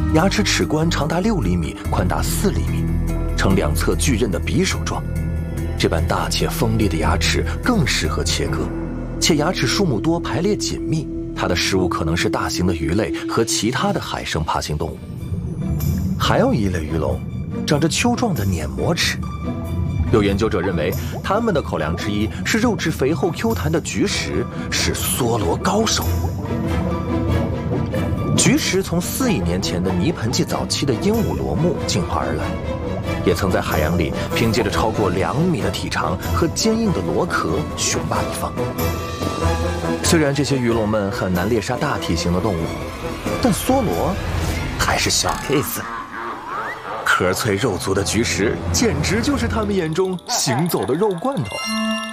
牙齿齿冠长达6厘米，宽达4厘米，呈两侧巨刃的匕首状。这般大且锋利的牙齿更适合切割，且牙齿数目多，排列紧密。它的食物可能是大型的鱼类和其他的海生爬行动物。还有一类鱼龙，长着丘状的碾磨齿。有研究者认为，它们的口粮之一是肉质肥厚 Q 弹的菊石，是梭罗高手。菊石从4亿年前的泥盆纪早期的鹦鹉螺目进化而来，也曾在海洋里凭借着超过2米的体长和坚硬的螺壳雄霸一方。虽然这些鱼龙们很难猎杀大体型的动物，但梭罗还是小 case。壳脆肉足的菊石，简直就是他们眼中行走的肉罐头。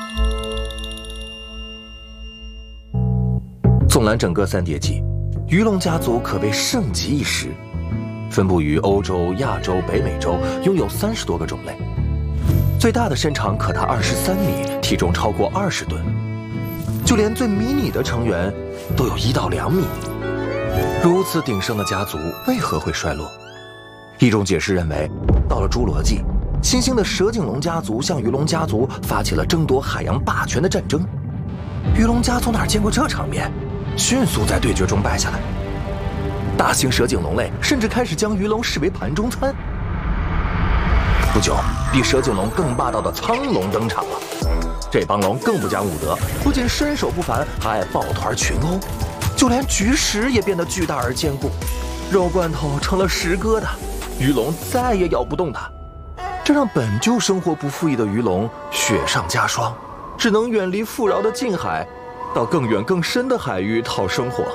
纵览整个三叠纪，鱼龙家族可谓盛极一时，分布于欧洲、亚洲、北美洲，拥有30多个种类。最大的身长可达23米，体重超过20吨。就连最迷你的成员都有1到2米。如此鼎盛的家族为何会衰落？一种解释认为，到了侏罗纪，新兴的蛇颈龙家族向鱼龙家族发起了争夺海洋霸权的战争。鱼龙家族哪见过这场面，迅速在对决中败下来。大型蛇颈龙类甚至开始将鱼龙视为盘中餐。不久，比蛇颈龙更霸道的苍龙登场了。这帮龙更不讲武德，不仅身手不凡，还爱抱团群殴，就连菊石也变得巨大而坚固，肉罐头成了食疙瘩，鱼龙再也咬不动它。这让本就生活不富裕的鱼龙雪上加霜，只能远离富饶的近海，到更远更深的海域讨生活。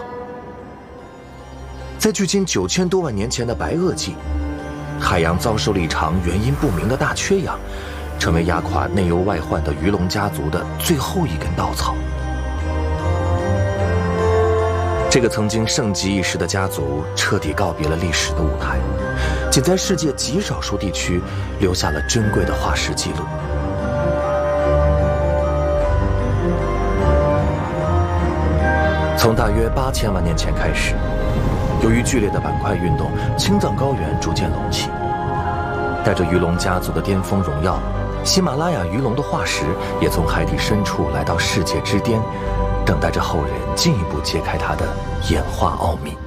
在距今9000多万年前的白垩纪，海洋遭受了一场原因不明的大缺氧，成为压垮内忧外患的鱼龙家族的最后一根稻草。这个曾经盛极一时的家族彻底告别了历史的舞台，仅在世界极少数地区留下了珍贵的化石记录。从大约8000万年前开始，由于剧烈的板块运动，青藏高原逐渐隆起，带着鱼龙家族的巅峰荣耀，喜马拉雅鱼龙的化石也从海底深处来到世界之巅，等待着后人进一步揭开它的演化奥秘。